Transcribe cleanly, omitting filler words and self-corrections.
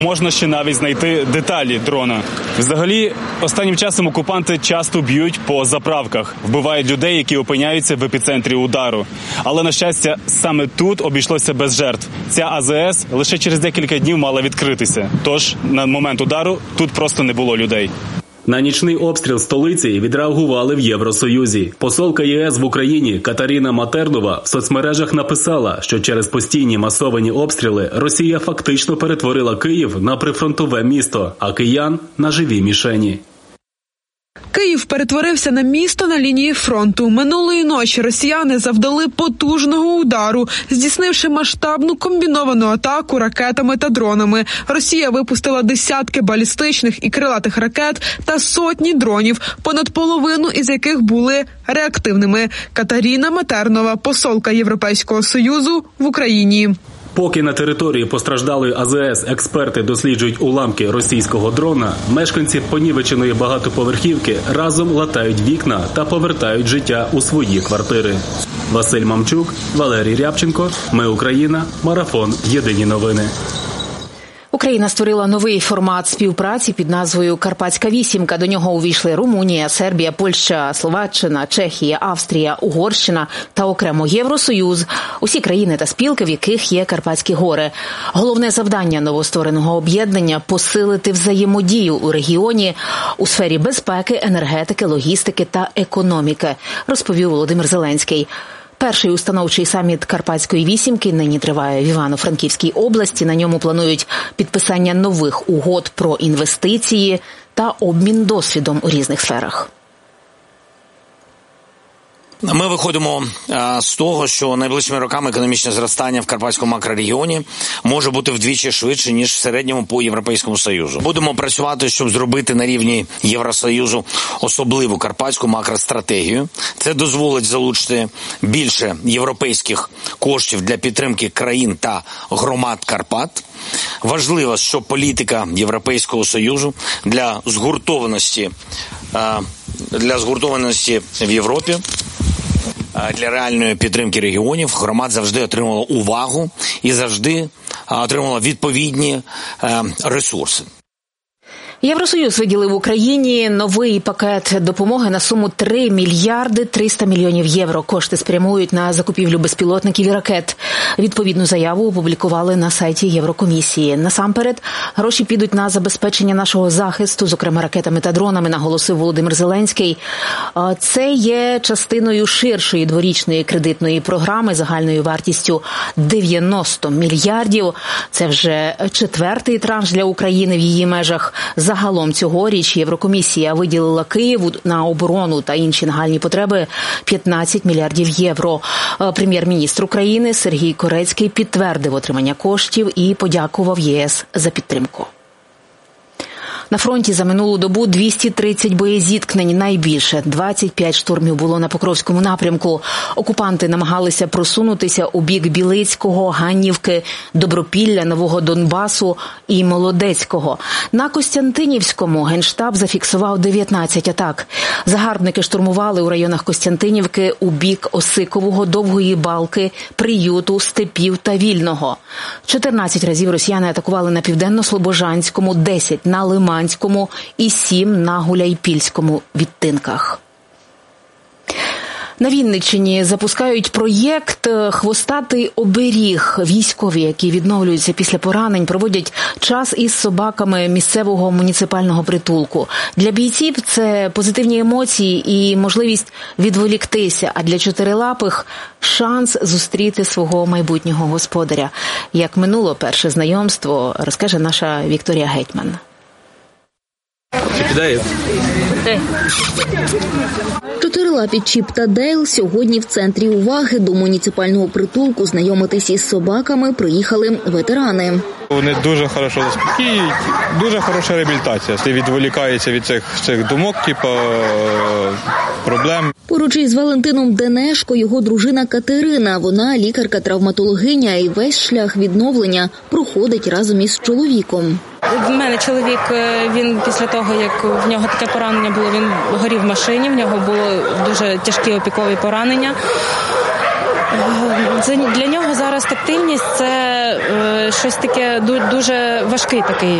Можна ще навіть знайти деталі дрона. Взагалі, останнім часом окупанти часто б'ють по заправках, вбивають людей, які опиняються в епіцентрі удару. Але, на щастя, саме тут обійшлося без жертв. Ця АЗС лише через декілька днів мала відкритися. Тож, на момент удару тут просто не було людей. На нічний обстріл столиці відреагували в Євросоюзі. Посолка ЄС в Україні Катерина Матернова в соцмережах написала, що через постійні масовані обстріли Росія фактично перетворила Київ на прифронтове місто, а киян – на живі мішені. Київ перетворився на місто на лінії фронту. Минулої ночі росіяни завдали потужного удару, здійснивши масштабну комбіновану атаку ракетами та дронами. Росія випустила десятки балістичних і крилатих ракет та сотні дронів, понад половину із яких були реактивними. Катерина Матернова, посолка Європейського Союзу в Україні. Поки на території постраждалої АЗС експерти досліджують уламки російського дрона, мешканці понівеченої багатоповерхівки разом латають вікна та повертають життя у свої квартири. Василь Мамчук, Валерій Рябченко, Ми Україна, Марафон, Єдині новини. Україна створила новий формат співпраці під назвою «Карпатська вісімка». До нього увійшли Румунія, Сербія, Польща, Словаччина, Чехія, Австрія, Угорщина та окремо Євросоюз. Усі країни та спілки, в яких є Карпатські гори. Головне завдання новоствореного об'єднання – посилити взаємодію у регіоні у сфері безпеки, енергетики, логістики та економіки, розповів Володимир Зеленський. Перший установчий саміт Карпатської вісімки нині триває в Івано-Франківській області. На ньому планують підписання нових угод про інвестиції та обмін досвідом у різних сферах. Ми виходимо з того, що найближчими роками економічне зростання в Карпатському макрорегіоні може бути вдвічі швидше, ніж в середньому по Європейському Союзу. Будемо працювати, щоб зробити на рівні Євросоюзу особливу карпатську макростратегію. Це дозволить залучити більше європейських коштів для підтримки країн та громад Карпат. Важливо, що політика Європейського Союзу для згуртованості в Європі, для реальної підтримки регіонів громад завжди отримувала увагу і завжди отримувала відповідні ресурси. Євросоюз виділив Україні новий пакет допомоги на суму 3 мільярди 300 мільйонів євро. Кошти спрямують на закупівлю безпілотників і ракет. Відповідну заяву опублікували на сайті Єврокомісії. Насамперед, гроші підуть на забезпечення нашого захисту, зокрема ракетами та дронами, наголосив Володимир Зеленський. Це є частиною ширшої дворічної кредитної програми загальною вартістю 90 мільярдів. Це вже четвертий транш для України в її межах. Загалом цьогоріч Єврокомісія виділила Києву на оборону та інші нагальні потреби 15 мільярдів євро. Прем'єр-міністр України Сергій Корецький підтвердив отримання коштів і подякував ЄС за підтримку. На фронті за минулу добу 230 боєзіткнень, найбільше 25 штурмів було на Покровському напрямку. Окупанти намагалися просунутися у бік Білицького, Ганнівки, Добропілля, Нового Донбасу і Молодецького. На Костянтинівському Генштаб зафіксував 19 атак. Загарбники штурмували у районах Костянтинівки у бік Осикового, Довгої Балки, Приюту, Степів та Вільного. 14 разів росіяни атакували на Південно-Слобожанському, 10 на Лиманському і 7 на Гуляйпільському відтинках. На Вінниччині запускають проєкт «Хвостатий оберіг». Військові, які відновлюються після поранень, проводять час із собаками місцевого муніципального притулку. Для бійців це позитивні емоції і можливість відволіктися, а для чотирилапих – шанс зустріти свого майбутнього господаря. Як минуло перше знайомство, розкаже наша Вікторія Гетьман. Чотирилапі Чіп та Дейл сьогодні в центрі уваги. До муніципального притулку знайомитись із собаками приїхали ветерани. Вони дуже хорошо заспокоюють, дуже хороша реабілітація. Ти відволікаєшся від цих думок, проблем. Поруч із Валентином Денешко його дружина Катерина. Вона лікарка-травматологиня і весь шлях відновлення проходить разом із чоловіком. У мене чоловік, він після того, як в нього таке поранення було, він горів в машині, в нього було дуже тяжкі опікові поранення. Для нього зараз тактильність – це щось таке дуже важкий такий